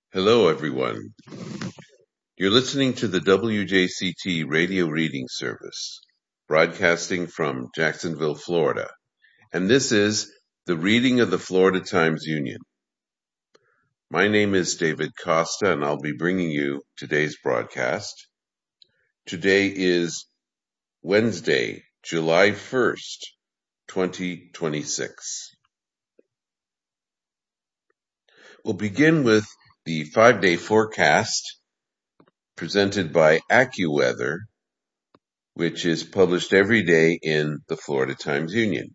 Hello, everyone. You're listening to the WJCT radio reading service, broadcasting from Jacksonville, Florida. And this is the reading of the Florida Times-Union. My name is David Costa, and I'll be bringing you today's broadcast. Today is Wednesday, July 1st, 2026. We'll begin with the 5-day forecast presented by AccuWeather, which is published every day in the Florida Times-Union.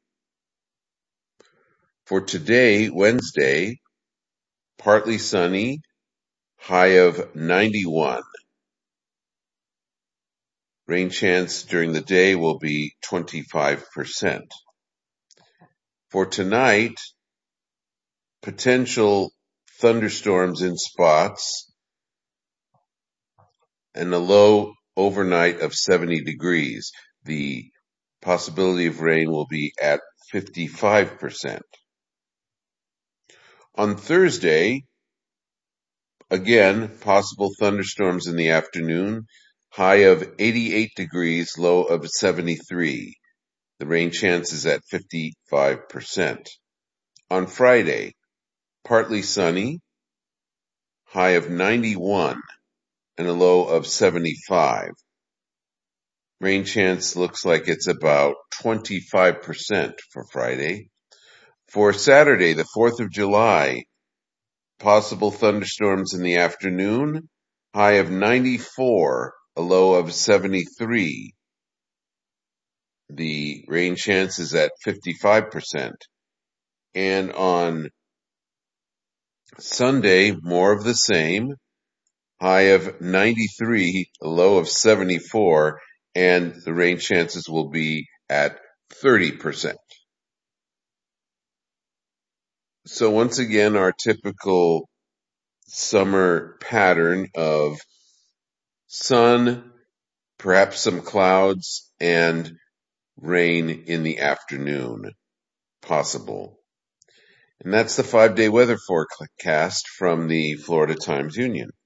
For today, Wednesday, partly sunny, high of 91. Rain chance during the day will be 25%. For tonight, potential thunderstorms in spots and a low overnight of 70 degrees. The possibility of rain will be at 55%. On Thursday, again, possible thunderstorms in the afternoon, high of 88 degrees, low of 73. The rain chance is at 55%. On Friday, partly sunny, high of 91 and a low of 75. Rain chance looks like it's about 25% for Friday. For Saturday, the 4th of July, possible thunderstorms in the afternoon, high of 94, a low of 73. The rain chance is at 55%. And on Sunday, more of the same, high of 93, a low of 74, and the rain chances will be at 30%. So once again, our typical summer pattern of sun, perhaps some clouds, and rain in the afternoon possible. And that's the 5-day weather forecast from the Florida Times-Union.